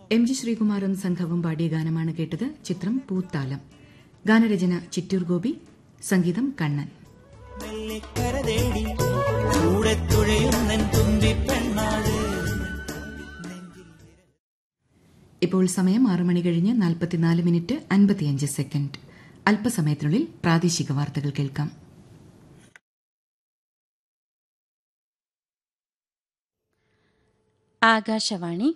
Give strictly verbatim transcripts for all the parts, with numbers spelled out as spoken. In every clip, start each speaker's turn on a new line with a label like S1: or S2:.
S1: M G ശ്രീകുമാറും സംഘവും പാടിയ ഗാനമാണ് കേട്ടത്. ചിത്രം പൂത്താലം. ഗാനരചന ചിറ്റൂർ ഗോപി, സംഗീതം കണ്ണൻ. ഇപ്പോൾ സമയം ആറ് മണി കഴിഞ്ഞ് നാൽപ്പത്തിനാല് മിനിറ്റ് അൻപത്തിയഞ്ച് സെക്കൻഡ്. അല്പസമയത്തിനുള്ളിൽ പ്രാദേശിക വാർത്തകൾ കേൾക്കാം.
S2: ആകാശവാണി.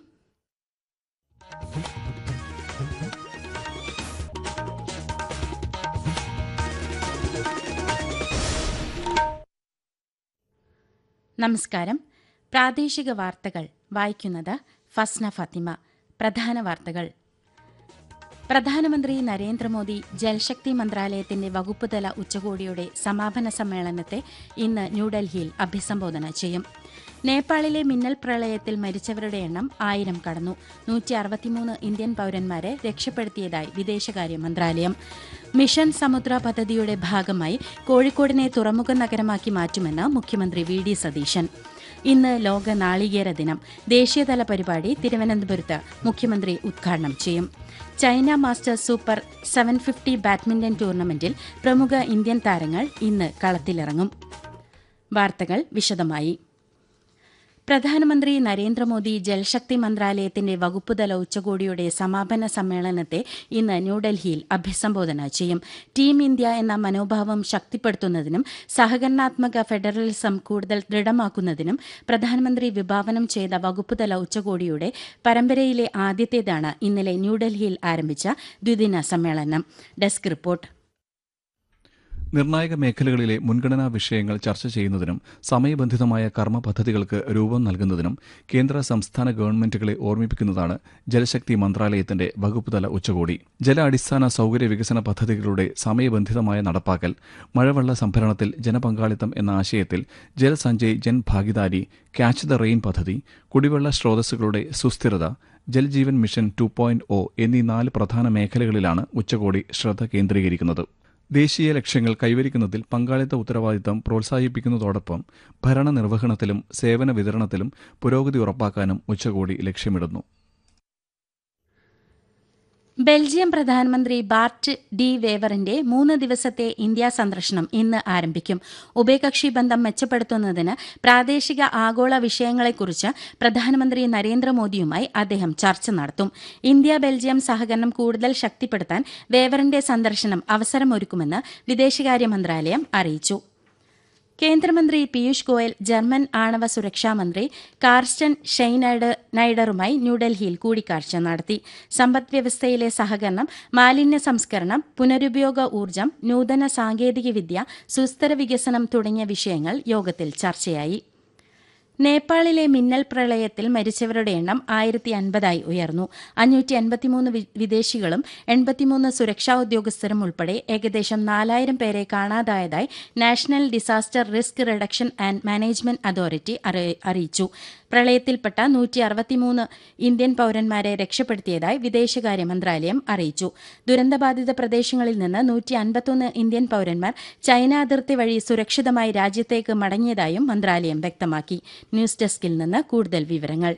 S2: നമസ്കാരം. പ്രാദേശിക വാർത്തകൾ വായിക്കുന്നത് ഫസ്ന ഫാത്തിമ. പ്രധാന വാർത്തകൾ. പ്രധാനമന്ത്രി നരേന്ദ്രമോദി ജൽശക്തി മന്ത്രാലയത്തിന്റെ വകുപ്പുതല ഉച്ചകോടിയുടെ സമാപന സമ്മേളനത്തെ ഇന്ന് ന്യൂഡൽഹിയിൽ അഭിസംബോധന ചെയ്യും. നേപ്പാളിലെ മിന്നൽ പ്രളയത്തിൽ മരിച്ചവരുടെ എണ്ണം ആയിരം കടന്നു. നൂറ്റി അറുപത്തിമൂന്ന് ഇന്ത്യൻ പൌരന്മാരെ രക്ഷപ്പെടുത്തിയതായി വിദേശകാര്യ മന്ത്രാലയം. മിഷൻ സമുദ്ര പദ്ധതിയുടെ ഭാഗമായി കോഴിക്കോടിനെ തുറമുഖ നഗരമാക്കി മാറ്റുമെന്ന് മുഖ്യമന്ത്രി വി ഡി സതീശൻ. ഇന്ന് ലോക നാളികേര ദിനം. ദേശീയതല പരിപാടി തിരുവനന്തപുരത്ത് മുഖ്യമന്ത്രി ഉദ്ഘാടനം ചെയ്യും. China masters super seven fifty badminton ടൂർണമെന്റിൽ പ്രമുഖ ഇന്ത്യൻ താരങ്ങൾ ഇന്ന് കളത്തിലിറങ്ങും. വാർത്തകൾ വിശദമായി. പ്രധാനമന്ത്രി നരേന്ദ്രമോദി ജൽശക്തി മന്ത്രാലയത്തിന്റെ വകുപ്പുതല ഉച്ചകോടിയുടെ സമാപന സമ്മേളനത്തെ ഇന്ന് ന്യൂഡൽഹിയിൽ അഭിസംബോധന ചെയ്യും. ടീം ഇന്ത്യ എന്ന മനോഭാവം ശക്തിപ്പെടുത്തുന്നതിനും സഹകരണാത്മക ഫെഡറലിസം കൂടുതൽ ദൃഢമാക്കുന്നതിനും പ്രധാനമന്ത്രി വിഭാവനം ചെയ്ത വകുപ്പുതല ഉച്ചകോടിയുടെ പരമ്പരയിലെ ആദ്യത്തേതാണ് ഇന്നലെ ന്യൂഡൽഹിയിൽ ആരംഭിച്ച ദ്വിദിന സമ്മേളനം. Desk report.
S3: നിർണായക മേഖലകളിലെ മുൻഗണനാ വിഷയങ്ങൾ ചർച്ച ചെയ്യുന്നതിനും സമയബന്ധിതമായ കർമ്മ പദ്ധതികൾക്ക് രൂപം നൽകുന്നതിനും കേന്ദ്ര സംസ്ഥാന ഗവൺമെന്റുകളെ ഓർമ്മിപ്പിക്കുന്നതാണ് ജലശക്തി മന്ത്രാലയത്തിന്റെ വകുപ്പുതല ഉച്ചകോടി. ജല അടിസ്ഥാന സൌകര്യ വികസന പദ്ധതികളുടെ സമയബന്ധിതമായ നടപ്പാക്കൽ, മഴവെള്ള സംഭരണത്തിൽ ജനപങ്കാളിത്തം എന്ന ആശയത്തിൽ Jal Sanjay Jan Bhagidari, catch the rain പദ്ധതി, കുടിവെള്ള സ്രോതസ്സുകളുടെ സുസ്ഥിരത, Jal Jeevan mission two point O എന്നീ നാല് പ്രധാന മേഖലകളിലാണ് ഉച്ചകോടി ശ്രദ്ധ കേന്ദ്രീകരിക്കുന്നത്. ദേശീയ ലക്ഷ്യങ്ങൾ കൈവരിക്കുന്നതിൽ പങ്കാളിത്ത ഉത്തരവാദിത്തം പ്രോത്സാഹിപ്പിക്കുന്നതോടൊപ്പം ഭരണനിർവഹണത്തിലും സേവന വിതരണത്തിലും പുരോഗതി ഉറപ്പാക്കാനും ഉച്ചകോടി ലക്ഷ്യമിടുന്നു.
S2: ബെൽജിയം പ്രധാനമന്ത്രി ബാർട്ട് ഡി വേവറിന്റെ മൂന്ന് ദിവസത്തെ ഇന്ത്യ സന്ദർശനം ഇന്ന് ആരംഭിക്കും. ഉഭയകക്ഷി ബന്ധം മെച്ചപ്പെടുത്തുന്നതിന് പ്രാദേശിക ആഗോള വിഷയങ്ങളെക്കുറിച്ച് പ്രധാനമന്ത്രി നരേന്ദ്രമോദിയുമായി അദ്ദേഹം ചർച്ച നടത്തും. ഇന്ത്യ ബെൽജിയം സഹകരണം കൂടുതൽ ശക്തിപ്പെടുത്താൻ വേവറിന്റെ സന്ദർശനം അവസരമൊരുക്കുമെന്ന് വിദേശകാര്യ മന്ത്രാലയം അറിയിച്ചു. കേന്ദ്രമന്ത്രി പീയൂഷ് ഗോയൽ ജർമ്മൻ ആണവ സുരക്ഷാ മന്ത്രി കാർസ്റ്റൻ ഷെയ്നൈഡറുമായി ന്യൂഡൽഹിയിൽ കൂടിക്കാഴ്ച നടത്തി. സമ്പദ്വ്യവസ്ഥയിലെ സഹകരണം, മാലിന്യ സംസ്കരണം, പുനരുപയോഗ ഊർജ്ജം, നൂതന സാങ്കേതികവിദ്യ, സുസ്ഥിര വികസനം തുടങ്ങിയ വിഷയങ്ങൾ യോഗത്തിൽ ചർച്ചയായി. നേപ്പാളിലെ മിന്നൽ പ്രളയത്തിൽ മരിച്ചവരുടെ എണ്ണം ആയിരത്തി അൻപതായി ഉയർന്നു. അഞ്ഞൂറ്റി അൻപത്തിമൂന്ന് വിദേശികളും എൺപത്തിമൂന്ന് സുരക്ഷാ ഉദ്യോഗസ്ഥരും ഉൾപ്പെടെ ഏകദേശം നാലായിരം പേരെ കാണാതായതായി national disaster risk reduction and management authority അറിയിച്ചു. പ്രളയത്തിൽപ്പെട്ട നൂറ്റി അറുപത്തിമൂന്ന് ഇന്ത്യൻ പൌരന്മാരെ രക്ഷപ്പെടുത്തിയതായി വിദേശകാര്യ മന്ത്രാലയം അറിയിച്ചു. ദുരന്തബാധിത പ്രദേശങ്ങളിൽ നിന്ന് നൂറ്റി അൻപത്തൊന്ന് ഇന്ത്യൻ പൌരന്മാർ ചൈന അതിർത്തി വഴി സുരക്ഷിതമായി രാജ്യത്തേക്ക് മടങ്ങിയതായും മന്ത്രാലയം വ്യക്തമാക്കി. ന്യൂസ് ഡെസ്കിൽ നിന്ന് കൂടുതൽ വിവരങ്ങൾ.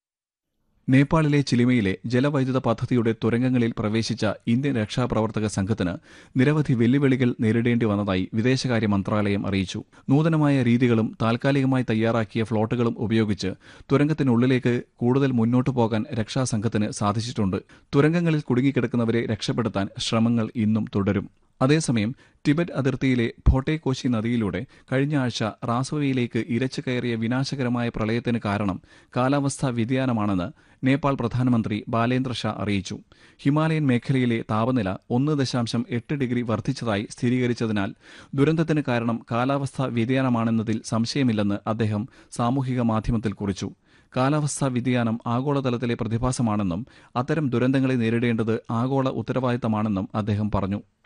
S3: നേപ്പാളിലെ ചിലിമയിലെ ജലവൈദ്യുത പദ്ധതിയുടെ തുരങ്കങ്ങളിൽ പ്രവേശിച്ച ഇന്ത്യൻ രക്ഷാപ്രവർത്തക സംഘത്തിന് നിരവധി വെല്ലുവിളികൾ നേരിടേണ്ടി വന്നതായി വിദേശകാര്യ മന്ത്രാലയം അറിയിച്ചു. നൂതനമായ രീതികളും താൽക്കാലികമായി തയ്യാറാക്കിയ ഫ്ളോട്ടുകളും ഉപയോഗിച്ച് തുരങ്കത്തിനുള്ളിലേക്ക് കൂടുതൽ മുന്നോട്ടു പോകാൻ രക്ഷാസംഘത്തിന് സാധിച്ചിട്ടുണ്ട്. തുരങ്കങ്ങളിൽ കുടുങ്ങിക്കിടക്കുന്നവരെ രക്ഷപ്പെടുത്താൻ ശ്രമങ്ങൾ ഇന്നും തുടരും. അതേസമയം ടിബറ്റ് അതിർത്തിയിലെ ഭോട്ടെ-കോശി നദിയിലൂടെ കഴിഞ്ഞ ആഴ്ച റാസോയിലേക്ക് ഇരച്ചു കയറിയ വിനാശകരമായ പ്രളയത്തിന് കാരണം കാലാവസ്ഥാ വ്യതിയാനമാണെന്ന് നേപ്പാൾ പ്രധാനമന്ത്രി ബാലേന്ദ്ര ഷാ അറിയിച്ചു. ഹിമാലയൻ മേഖലയിലെ താപനില ഒന്ന് ദശാംശം എട്ട് ഡിഗ്രി വർദ്ധിച്ചതായി സ്ഥിരീകരിച്ചതിനാൽ ദുരന്തത്തിന് കാരണം കാലാവസ്ഥാ വ്യതിയാനമാണെന്നതിൽ സംശയമില്ലെന്ന് അദ്ദേഹം സാമൂഹിക മാധ്യമത്തിൽ കുറിച്ചു. കാലാവസ്ഥാ വ്യതിയാനം ആഗോളതലത്തിലെ പ്രതിഭാസമാണെന്നും അത്തരം ദുരന്തങ്ങളെ നേരിടേണ്ടത് ആഗോള ഉത്തരവാദിത്തമാണെന്നും അദ്ദേഹം പറഞ്ഞു.